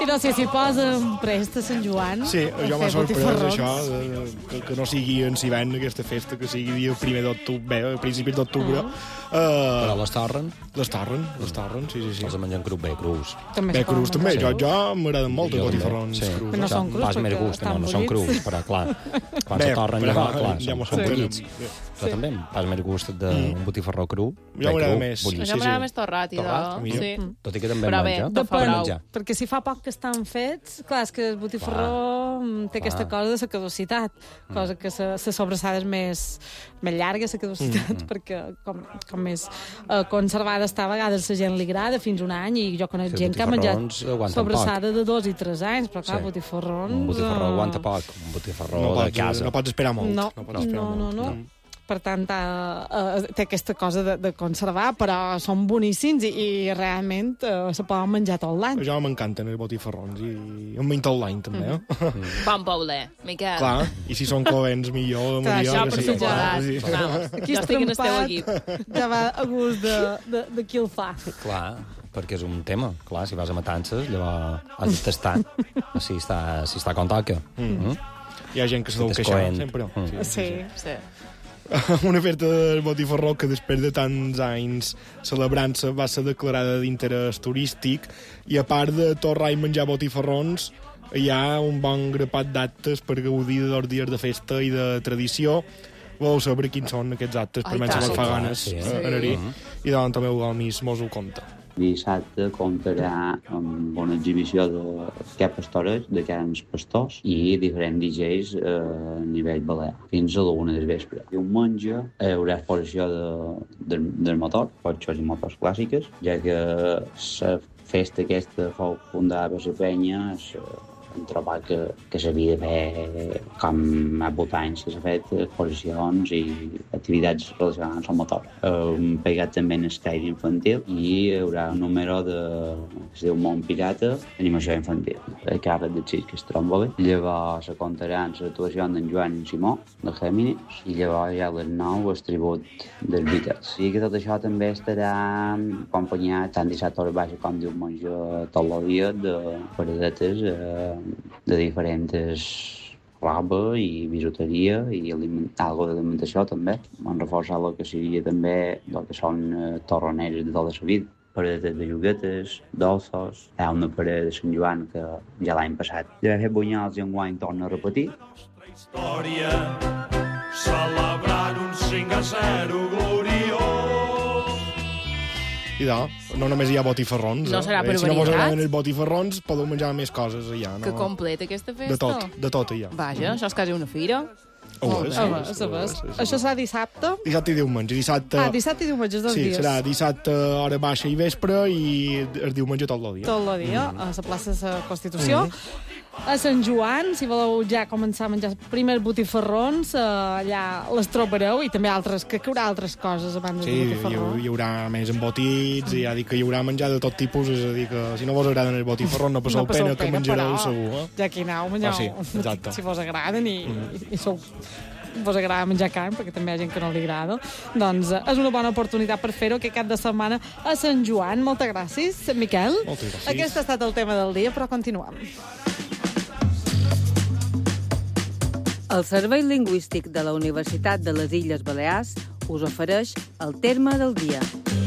I no sé si posen prest a Sant Joan. Sí, jo m'ha fer sorprès botifarrons. això, que no sigui en Sivent aquesta festa, que sigui dia 1 d'octubre, a principis d'octubre. Però les torren, Les torren, sí. els mengen crus. També Bé, es poden crus també, menjar. jo m'agraden molt els Jo també, botifarrons sí. crus. Però no són crus, Pas més perquè gust, estan no són bullits. crus, però clar, quan Bé, se torren però clar, ja m'ho són entenem. bullits. Però també, pas més gust d'un botifarró cru. Jo m'agrada més. bullit. Això m'agrada més torrat, idò. Torrat, millor. Sí. Tot i que també Però bé, menja. no fa Depèn, brau. perquè si fa poc que estan fets, clar, és que el botifarró té aquesta cosa de la caducitat, cosa que la sobrassada és més llarga, la caducitat, perquè com més conservada està, a vegades la gent li agrada fins un any, i jo conec Sí, gent que ha menjat botifarrons aguanten sobrassada de 2 i 3 anys, però clar, Sí. botifarrons... Un botifarró aguanta poc, un botifarró de casa. No pots esperar molt. No, pots esperar molt. no. Per tant, té aquesta cosa de conservar, però són boníssims i realment se poden menjar tot l'any. Jo m'encanten els botifarrons i em menjo tot l'any, també. Bon Pauler, Miquel. Clar, i si són coents, millor. Clar, millor, això que per sí. suposat. Sí. Vamos, Aquí jo estic en el teu trempat equip. ja va a gust de qui el fa. Clar, perquè és un tema. Clar, si vas a matances, llavors has de tastar si està com toca. Hi ha gent que se deu Tot és queixar, coent. sempre. Sí. Sí. Una festa del botifarró que després de tants anys celebrant-se va ser declarada d'interès turístic, i a part de torrar i menjar botifarrons hi ha un bon grapat d'actes per gaudir de 2 dies de festa i de tradició. Voleu saber quins són aquests actes? Ai, Per menys se tant. me'n fa ganes Sí. anar-hi. I davant també el Gomis mos ho conta. Dissabte comptarà amb una exhibició de capes torres, de cants pastors i diferents DJs a nivell balear, fins a la 1 del vespre. Diumenge hi haurà exposició del motor, potxos i motors clàssiques, ja que la festa aquesta fou fundada per la penya, em trobava que s'havia de fer, com a 8 anys s'ha fet exposicions i activitats relacionades amb el motor. Hem pegat també en escaire infantil i hi haurà un número es diu Mont Pirata, animació infantil, a càrrec del Circ Stromboli. Llavors se comptarà amb l'actuació d'en Joan Simó, de Géminis, i llavors ja a les 9 el tribut dels Beatles. I que tot això també estarà acompanyat tant dissabte a hora baixa com diumenge tot el dia de paradetes de diferents roba i bijuteria i algo d'alimentació també. Hem reforçat el que seria també el que són torroneres de tota la vida. Paradetes de juguetes, dolços, hi ha una paret de Sant Joan que ja l'any passat ja va fer bunyols i enguany torna a repetir. Història, celebrant un 5-0 gloriós. I no només hi ha botifarrons. No serà per Si no vos varietat? agraden els botifarrons, podeu menjar més coses allà. No? Que completa aquesta festa. De tot allà. Vaja, això és quasi una fira. Ho és, Això serà dissabte? Dissabte i diumenge. Dissabte i diumenge, 2 Sí, dies. serà dissabte, hora baixa i vespre, i el diumenge tot el dia. Tot el dia, a la plaça de la Constitució. A Sant Joan, si voleu ja començar a menjar els primers botifarrons, allà les trobareu, i també altres, que hi haurà altres coses a banda Sí, de botifarró. hi haurà més embotits, i ja dic que hi haurà menjar de tot tipus, és a dir, que si no vos agraden els botifarrons no passeu pena, que menjareu però segur. ja aquí aneu, menjeu, Sí, exacte. si vos agraden i vos agrada menjar carn, perquè també hi ha gent que no li agrada, doncs és una bona oportunitat per fer-ho aquest cap de setmana a Sant Joan. Moltes gràcies, Miquel. Moltes gràcies. Aquest ha estat el tema del dia, però continuem. El Servei Lingüístic de la Universitat de les Illes Balears us ofereix el terme del dia.